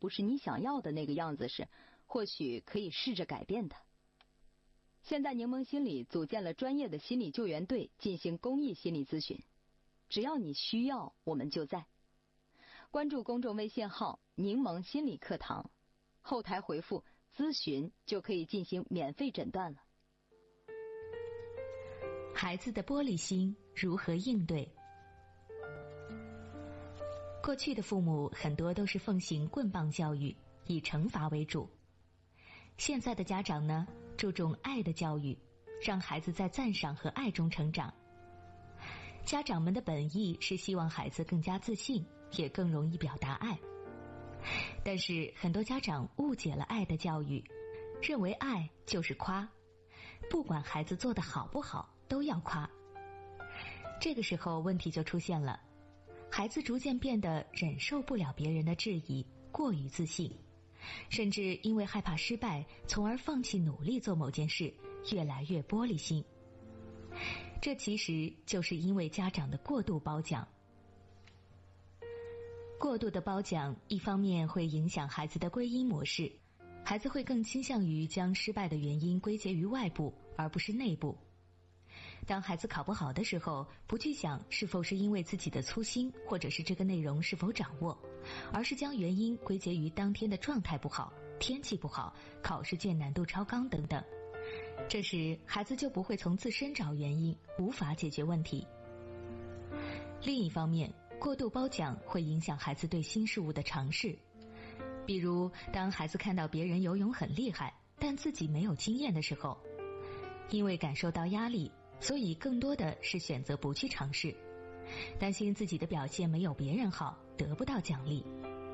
不是你想要的那个样子时，或许可以试着改变它。现在柠檬心理组建了专业的心理救援队，进行公益心理咨询。只要你需要，我们就在。关注公众微信号柠檬心理课堂，后台回复咨询就可以进行免费诊断了。 孩子的玻璃心如何应对？过去的父母很多都是奉行棍棒教育，以惩罚为主。现在的家长呢，注重爱的教育，让孩子在赞赏和爱中成长。家长们的本意是希望孩子更加自信，也更容易表达爱。但是很多家长误解了爱的教育，认为爱就是夸，不管孩子做得好不好都要夸。这个时候问题就出现了，孩子逐渐变得忍受不了别人的质疑，过于自信，甚至因为害怕失败，从而放弃努力做某件事，越来越玻璃心。这其实就是因为家长的过度褒奖。过度的褒奖一方面会影响孩子的归因模式，孩子会更倾向于将失败的原因归结于外部而不是内部。当孩子考不好的时候，不去想是否是因为自己的粗心，或者是这个内容是否掌握，而是将原因归结于当天的状态不好、天气不好、考试卷难度超纲等等。这时孩子就不会从自身找原因，无法解决问题。另一方面，过度褒奖会影响孩子对新事物的尝试。比如当孩子看到别人游泳很厉害，但自己没有经验的时候，因为感受到压力，所以更多的是选择不去尝试，担心自己的表现没有别人好，得不到奖励。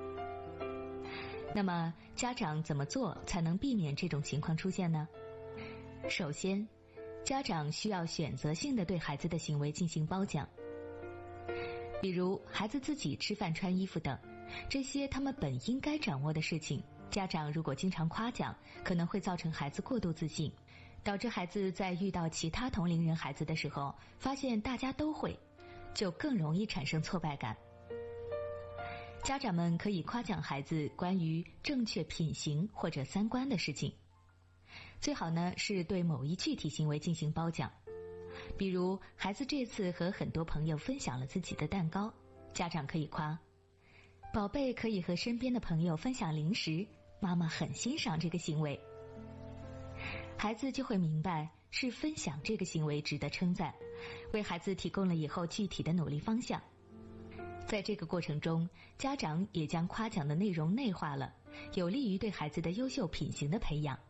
那么家长怎么做才能避免这种情况出现呢？首先，家长需要选择性地对孩子的行为进行褒奖。比如孩子自己吃饭、穿衣服等，这些他们本应该掌握的事情，家长如果经常夸奖，可能会造成孩子过度自信，导致孩子在遇到其他同龄人孩子的时候，发现大家都会，就更容易产生挫败感。家长们可以夸奖孩子关于正确品行或者三观的事情，最好呢是对某一具体行为进行褒奖。比如孩子这次和很多朋友分享了自己的蛋糕，家长可以夸：宝贝可以和身边的朋友分享零食，妈妈很欣赏这个行为。孩子就会明白是分享这个行为值得称赞，为孩子提供了以后具体的努力方向。在这个过程中，家长也将夸奖的内容内化了，有利于对孩子的优秀品行的培养。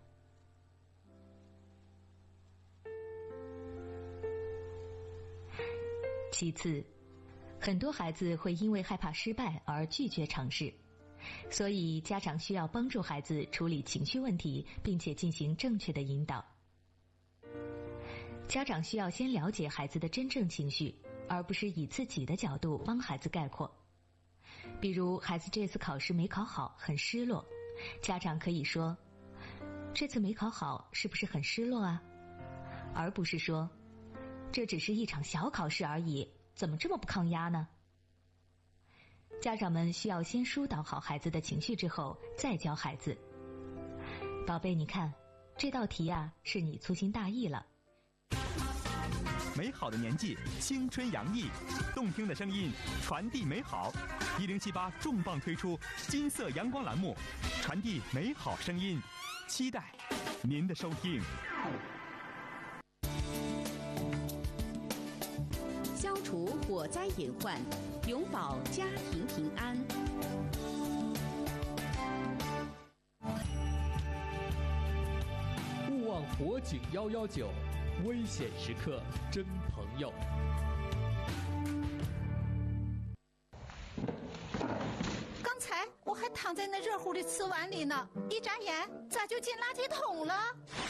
其次，很多孩子会因为害怕失败而拒绝尝试，所以家长需要帮助孩子处理情绪问题，并且进行正确的引导。家长需要先了解孩子的真正情绪，而不是以自己的角度帮孩子概括。比如孩子这次考试没考好，很失落，家长可以说：这次没考好是不是很失落啊？而不是说：这只是一场小考试而已，怎么这么不抗压呢？家长们需要先疏导好孩子的情绪之后，再教孩子：宝贝，你看，这道题啊，是你粗心大意了。 美好的年纪，青春洋溢，动听的声音传递美好。1078重磅推出金色阳光栏目，传递美好声音，期待您的收听。 消除火灾隐患，永保家庭平安。 勿忘火警119，危险时刻真朋友。 刚才我还躺在那热乎的瓷碗里呢，一眨眼咋就进垃圾桶了？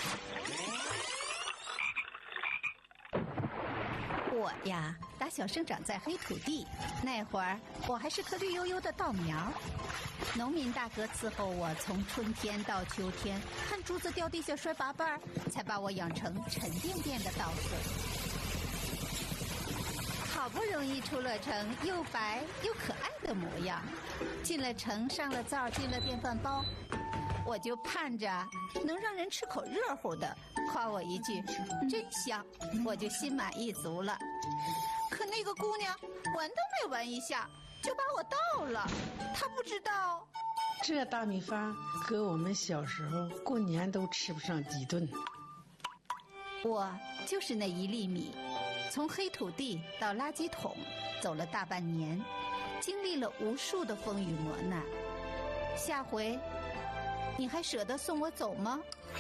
我呀，打小生长在黑土地，那会儿我还是棵绿油油的稻苗。农民大哥伺候我从春天到秋天，看竹子掉地下摔八瓣，才把我养成沉甸甸的稻穗。 好不容易出了城，又白又可爱的模样。进了城，上了灶，进了电饭煲，我就盼着能让人吃口热乎的，夸我一句真香，我就心满意足了。可那个姑娘闻都没闻一下，就把我倒了。她不知道， 这大米饭搁我们小时候过年都吃不上几顿。 我就是那1粒米，从黑土地到垃圾桶走了大半年，经历了无数的风雨磨难。下回你还舍得送我走吗？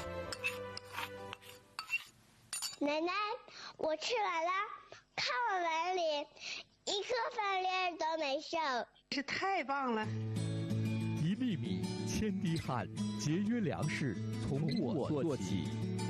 奶奶，我吃完了，看我碗里一颗饭粒儿都没剩。 这太棒了 ！1粒米，千滴汗，节约粮食，从我做起。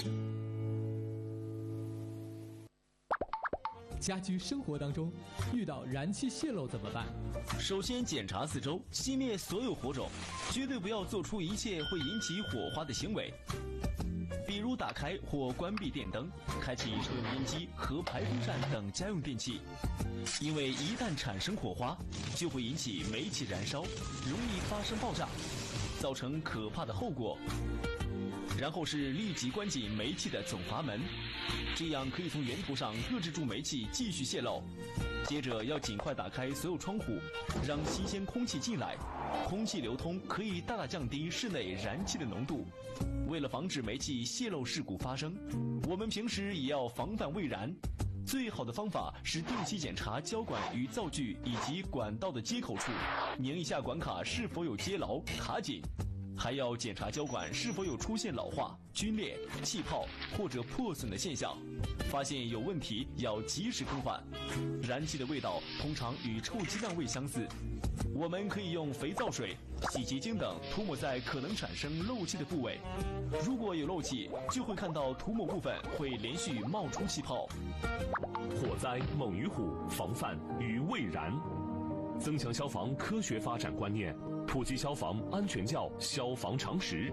家居生活当中，遇到燃气泄漏怎么办？ 首先检查四周，熄灭所有火种，绝对不要做出一切会引起火花的行为，比如打开或关闭电灯，开启抽油烟机和排风扇等家用电器，因为一旦产生火花，就会引起煤气燃烧，容易发生爆炸，造成可怕的后果。然后是立即关紧煤气的总阀门，这样可以从源头上遏制住煤气继续泄漏。接着要尽快打开所有窗户，让新鲜空气进来，空气流通可以大大降低室内燃气的浓度。为了防止煤气泄漏事故发生，我们平时也要防范未燃。最好的方法是定期检查胶管与灶具以及管道的接口处，拧一下管卡是否有接牢卡紧。还要检查胶管是否有出现老化、皲裂、气泡或者破损的现象，发现有问题要及时更换。燃气的味道通常与臭鸡蛋味相似，我们可以用肥皂水、洗洁精等涂抹在可能产生漏气的部位。如果有漏气，就会看到涂抹部分会连续冒出气泡。 火灾猛于虎，防范于未然。增强消防科学发展观念，普及消防安全教消防常识。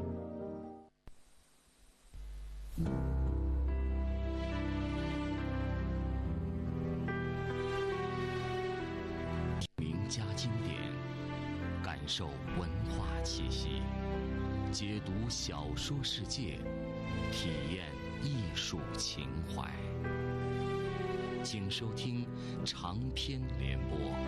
名家经典，感受文化气息，解读小说世界，体验艺术情怀。请收听长篇联播。